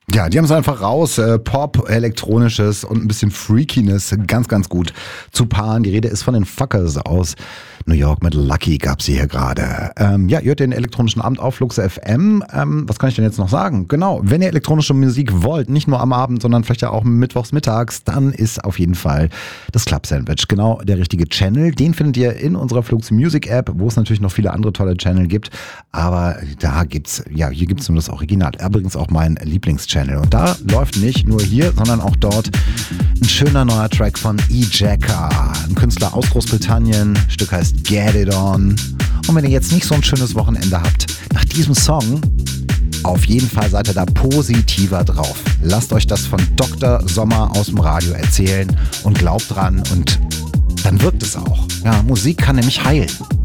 Ja, die haben es einfach raus. Pop, Elektronisches und ein bisschen Freakiness ganz, ganz gut zu paaren. Die Rede ist von den Fuckers aus New York mit Lucky gab sie hier gerade. Ja, ihr hört den elektronischen Abend auf Flux FM. Was kann ich denn jetzt noch sagen? Genau, wenn ihr elektronische Musik wollt, nicht nur am Abend, sondern vielleicht ja auch mittwochs mittags, dann ist auf jeden Fall das Club Sandwich genau der richtige Channel. Den findet ihr in unserer Flux Music App, wo es natürlich noch viele andere tolle Channel gibt. Aber da gibt's, ja, hier gibt's nur das Original. Übrigens auch mein Lieblingschannel. Und da läuft nicht nur hier, sondern auch dort ein schöner neuer Track von E-Jacka, ein Künstler aus Großbritannien. Stück heißt Get It On. Und wenn ihr jetzt nicht so ein schönes Wochenende habt, nach diesem Song, auf jeden Fall seid ihr da positiver drauf. Lasst euch das von Dr. Sommer aus dem Radio erzählen und glaubt dran und dann wirkt es auch. Ja, Musik kann nämlich heilen.